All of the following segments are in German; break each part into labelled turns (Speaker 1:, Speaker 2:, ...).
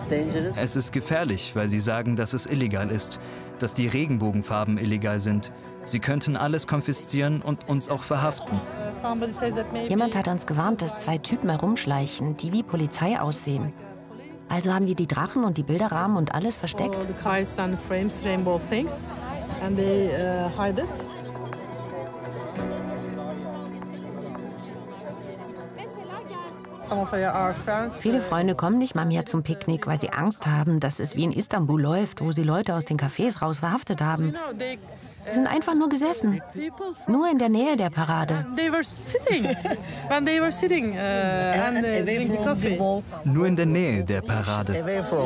Speaker 1: Es ist gefährlich, weil sie sagen, dass es illegal ist, dass die Regenbogenfarben illegal sind. Sie könnten alles konfiszieren und uns auch verhaften.
Speaker 2: Jemand hat uns gewarnt, dass 2 Typen herumschleichen, die wie Polizei aussehen. Also haben wir die Drachen und die Bilderrahmen und alles versteckt. Viele Freunde kommen nicht mal mehr zum Picknick, weil sie Angst haben, dass es wie in Istanbul läuft, wo sie Leute aus den Cafés raus verhaftet haben. Sie sind einfach nur gesessen, nur in der Nähe der Parade.
Speaker 1: Nur in der Nähe der Parade.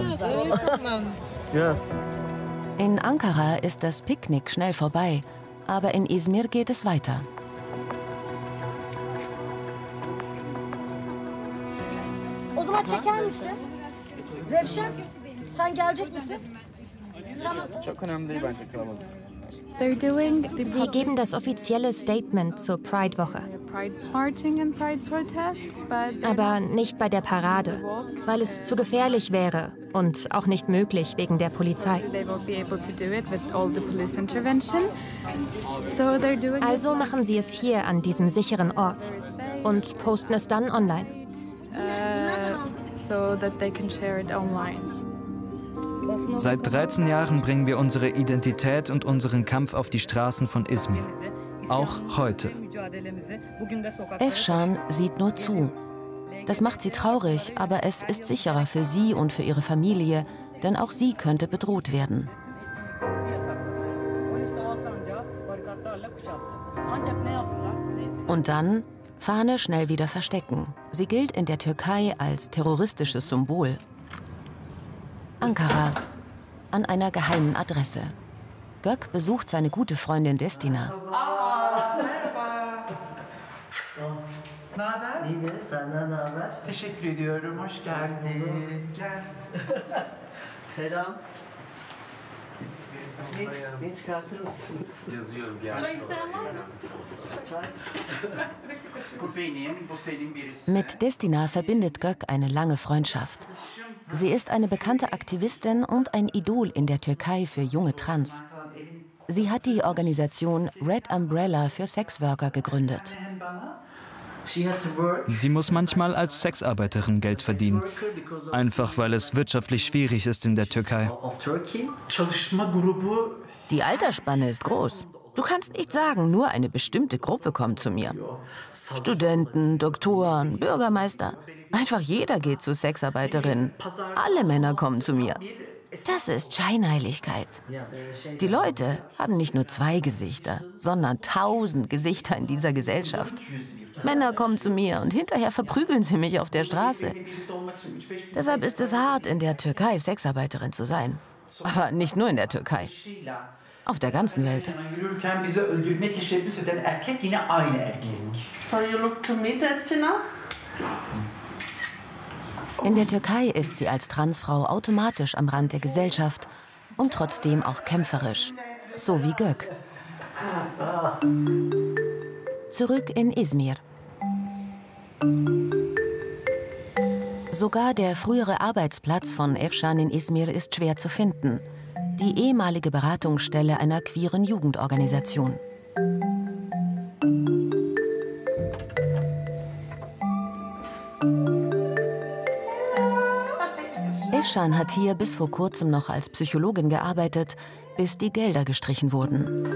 Speaker 2: In Ankara ist das Picknick schnell vorbei, aber in Izmir geht es weiter.
Speaker 3: Çeker misin? Revşen, sen gelecek misin?
Speaker 4: Çok önemli değil bence kalabalık.
Speaker 5: Sie geben das offizielle Statement zur Pride-Woche. Aber nicht bei der Parade, weil es zu gefährlich wäre und auch nicht möglich wegen der Polizei. Also machen sie es hier an diesem sicheren Ort und posten es dann online.
Speaker 1: Seit 13 Jahren bringen wir unsere Identität und unseren Kampf auf die Straßen von Izmir. Auch heute.
Speaker 2: Efşan sieht nur zu. Das macht sie traurig, aber es ist sicherer für sie und für ihre Familie, denn auch sie könnte bedroht werden. Und dann Fahne schnell wieder verstecken. Sie gilt in der Türkei als terroristisches Symbol. Ankara, an einer geheimen Adresse. Gök besucht seine gute Freundin Destina.
Speaker 4: Teşekkür ediyorum, hoş geldin.
Speaker 6: Selam. Beni çıkartır mısınız?
Speaker 4: Yazıyorum bir
Speaker 3: Çay isteyen var mı?
Speaker 6: Çay.
Speaker 4: Bu benim, bu senin birisi.
Speaker 2: Mit Destina verbindet Gök eine lange Freundschaft. Sie ist eine bekannte Aktivistin und ein Idol in der Türkei für junge Trans. Sie hat die Organisation Red Umbrella für Sexworker gegründet.
Speaker 1: Sie muss manchmal als Sexarbeiterin Geld verdienen. Einfach weil es wirtschaftlich schwierig ist in der Türkei.
Speaker 2: Die Altersspanne ist groß. Du kannst nicht sagen, nur eine bestimmte Gruppe kommt zu mir. Studenten, Doktoren, Bürgermeister. Einfach jeder geht zu Sexarbeiterinnen. Alle Männer kommen zu mir. Das ist Scheinheiligkeit. Die Leute haben nicht nur 2 Gesichter, sondern 1000 Gesichter in dieser Gesellschaft. Männer kommen zu mir und hinterher verprügeln sie mich auf der Straße. Deshalb ist es hart, in der Türkei Sexarbeiterin zu sein. Aber nicht nur in der Türkei. Auf der ganzen Welt.
Speaker 3: So you look to me, Destina?
Speaker 2: In der Türkei ist sie als Transfrau automatisch am Rand der Gesellschaft und trotzdem auch kämpferisch. So wie Gök. Zurück in Izmir. Sogar der frühere Arbeitsplatz von Efşan in Izmir ist schwer zu finden. Die ehemalige Beratungsstelle einer queeren Jugendorganisation. Efşan hat hier bis vor kurzem noch als Psychologin gearbeitet, bis die Gelder gestrichen wurden.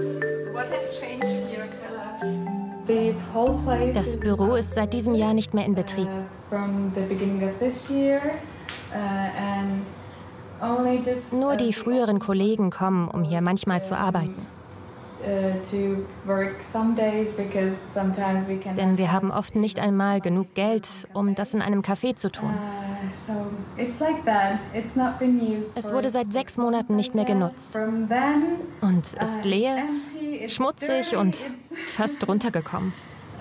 Speaker 5: Das Büro ist seit diesem Jahr nicht mehr in Betrieb. Nur die früheren Kollegen kommen, um hier manchmal zu arbeiten. Denn wir haben oft nicht einmal genug Geld, um das in einem Café zu tun. Es wurde seit 6 Monaten nicht mehr genutzt. Und ist leer, schmutzig und fast runtergekommen.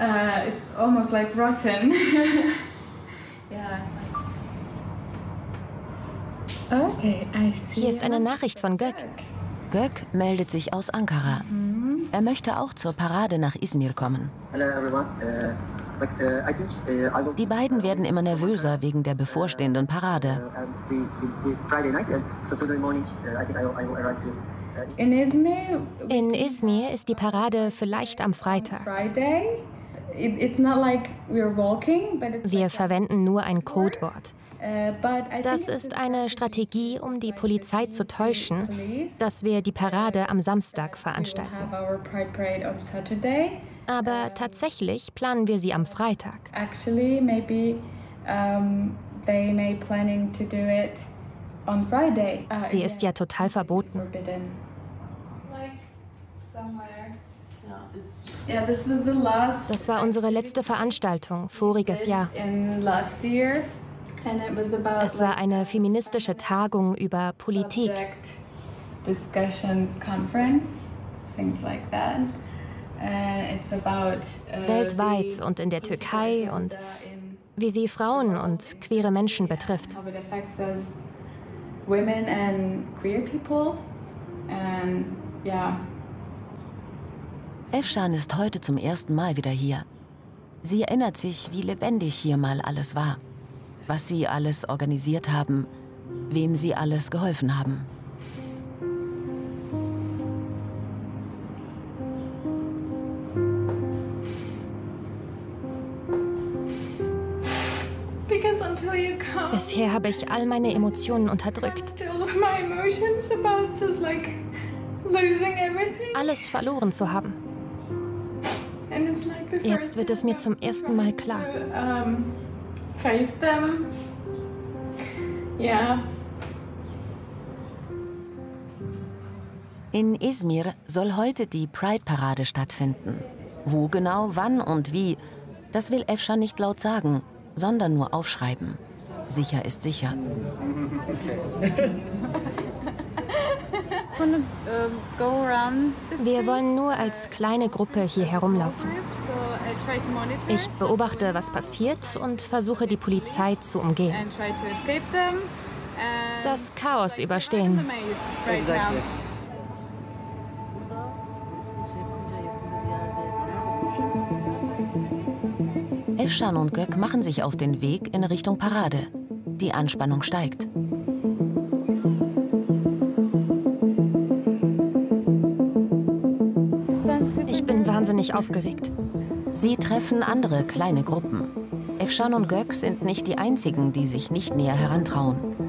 Speaker 5: Hier ist eine Nachricht von Gök.
Speaker 2: Gök meldet sich aus Ankara. Er möchte auch zur Parade nach Izmir kommen.
Speaker 6: Hello everyone.
Speaker 2: Die beiden werden immer nervöser wegen der bevorstehenden Parade.
Speaker 5: In Izmir ist die Parade vielleicht am Freitag. Wir verwenden nur ein Codewort. Das ist eine Strategie, um die Polizei zu täuschen, dass wir die Parade am Samstag veranstalten. Aber tatsächlich planen wir sie am Freitag. Sie ist ja total verboten. Das war unsere letzte Veranstaltung voriges Jahr. Es war eine feministische Tagung über Politik. Weltweit und in der Türkei und wie sie Frauen und queere Menschen betrifft.
Speaker 2: Efşan ist heute zum ersten Mal wieder hier. Sie erinnert sich, wie lebendig hier mal alles war. Was sie alles organisiert haben, wem sie alles geholfen haben.
Speaker 5: Bisher habe ich all meine Emotionen unterdrückt. Alles verloren zu haben. Jetzt wird es mir zum ersten Mal klar.
Speaker 2: In Izmir soll heute die Pride-Parade stattfinden. Wo genau, wann und wie, das will Efşan nicht laut sagen, sondern nur aufschreiben. Sicher ist sicher.
Speaker 5: Wir wollen nur als kleine Gruppe hier herumlaufen. Ich beobachte, was passiert und versuche, die Polizei zu umgehen. Das Chaos überstehen.
Speaker 2: Efşan und Gök machen sich auf den Weg in Richtung Parade. Die Anspannung steigt.
Speaker 5: Ich bin wahnsinnig aufgeregt.
Speaker 2: Sie treffen andere kleine Gruppen. Efşan und Gök sind nicht die einzigen, die sich nicht näher herantrauen.